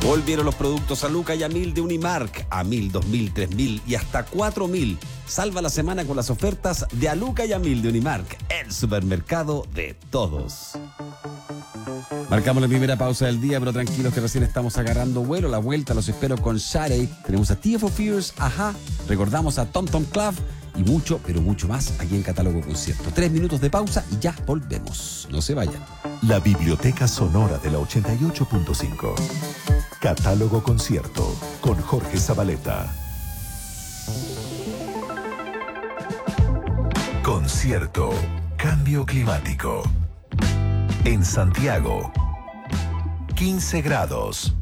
Volvieron los productos a Luca y a 1000 de Unimark, a 1000, 2000, 3000 y hasta 4000. Salva la semana con las ofertas de a Luca y a 1000 de Unimark, el supermercado de todos. Marcamos la primera pausa del día, pero tranquilos que recién estamos agarrando vuelo. La vuelta los espero con Shadey. Tenemos a Tears for Fears, Ajá. Recordamos a Tom Tom Club y mucho, pero mucho más aquí en Catálogo Concierto. 3 minutos de pausa y ya volvemos. No se vayan. La Biblioteca Sonora de la 88.5. Catálogo Concierto con Jorge Zabaleta. Concierto Cambio Climático. En Santiago, 15 grados.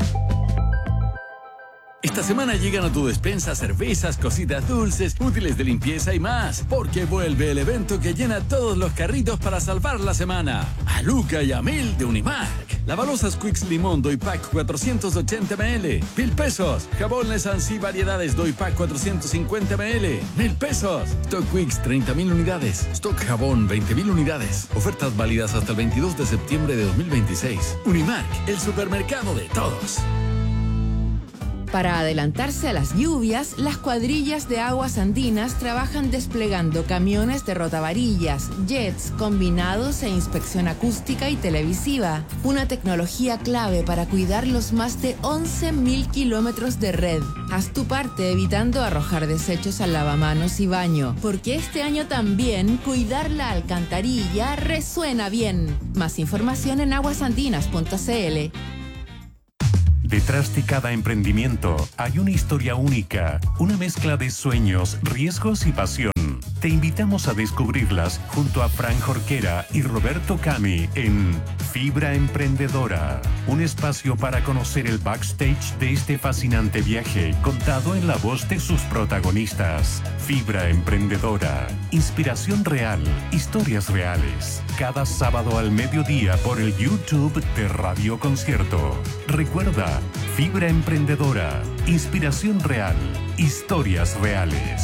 Esta semana llegan a tu despensa cervezas, cositas dulces, útiles de limpieza y más, porque vuelve el evento que llena todos los carritos para salvar la semana. A Luca y a 1000 de Unimark. Lavalosas Quicks Limón Doy Pack 480 ml, 1000 pesos. Jabón Lesansi Variedades Doy Pack 450 ml, 1000 pesos. Stock Quicks 30.000 unidades. Stock Jabón 20.000 unidades. Ofertas válidas hasta el 22 de septiembre de 2026. Unimark, el supermercado de todos. Para adelantarse a las lluvias, las cuadrillas de aguas andinas trabajan desplegando camiones de rotavarillas, jets, combinados e inspección acústica y televisiva. Una tecnología clave para cuidar los más de 11.000 kilómetros de red. Haz tu parte evitando arrojar desechos al lavamanos y baño, porque este año también cuidar la alcantarilla resuena bien. Más información en aguasandinas.cl. Detrás de cada emprendimiento hay una historia única, una mezcla de sueños, riesgos y pasión. Te invitamos a descubrirlas junto a Fran Jorquera y Roberto Cami en Fibra Emprendedora, un espacio para conocer el backstage de este fascinante viaje contado en la voz de sus protagonistas. Fibra Emprendedora, inspiración real, historias reales. Cada sábado al mediodía por el YouTube de Radio Concierto. Recuerda, Fibra Emprendedora, inspiración real, historias reales.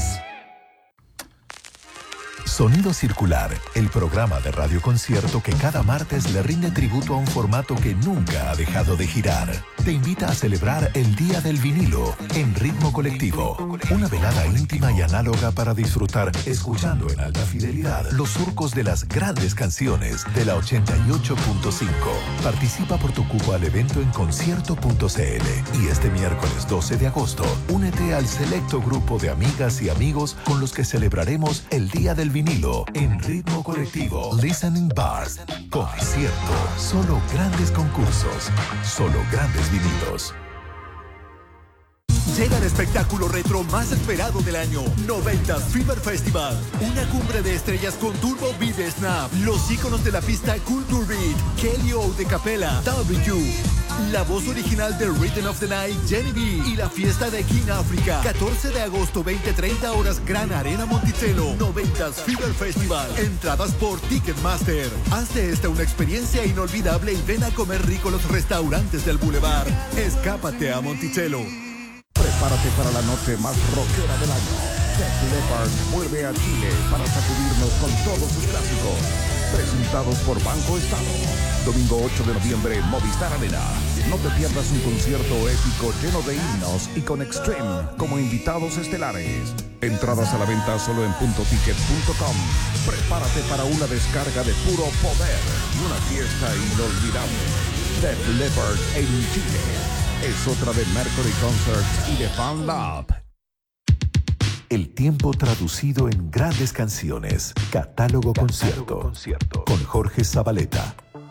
Sonido Circular, el programa de Radio Concierto que cada martes le rinde tributo a un formato que nunca ha dejado de girar. Te invita a celebrar el Día del Vinilo en Ritmo Colectivo. Una velada íntima y análoga para disfrutar, escuchando en alta fidelidad, los surcos de las grandes canciones de la 88.5. Participa por tu cupo al evento en concierto.cl. Y este miércoles 12 de agosto, únete al selecto grupo de amigas y amigos con los que celebraremos el Día del Vinilo en Ritmo Colectivo. Listening Bar. Concierto. Solo grandes concursos. Solo grandes vinilos. Llega el espectáculo retro más esperado del año, 90s Fever Festival. Una cumbre de estrellas con Turbo Beat Snap, los íconos de la pista Culture Beat, Kelly O de Capella, W, la voz original de Rhythm of the Night, Jenny B, y la fiesta de King Africa. 14 de agosto, 20-30 horas, Gran Arena Monticello. 90s Fever Festival. Entradas por Ticketmaster. Haz de esta una experiencia inolvidable y ven a comer rico los restaurantes del Boulevard. Escápate a Monticello. Prepárate para la noche más rockera del año. Def Leppard vuelve a Chile para sacudirnos con todos sus clásicos. Presentados por Banco Estado. Domingo 8 de noviembre, Movistar Arena. No te pierdas un concierto épico lleno de himnos y con Extreme como invitados estelares. Entradas a la venta solo en puntoticket.com. Prepárate para una descarga de puro poder y una fiesta inolvidable. Def Leppard en Chile. Es otra de Mercury Concerts y de Fan Lab. El tiempo traducido en grandes canciones. Catálogo Concierto. Con Jorge Zabaleta.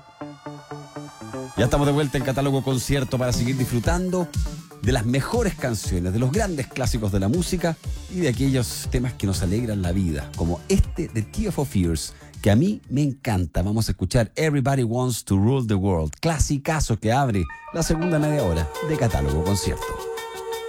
Ya estamos de vuelta en Catálogo Concierto para seguir disfrutando de las mejores canciones, de los grandes clásicos de la música y de aquellos temas que nos alegran la vida, como este de Tears for Fears, que a mí me encanta. Vamos a escuchar Everybody Wants to Rule the World, clasicazo que abre la segunda media hora de Catálogo Concierto.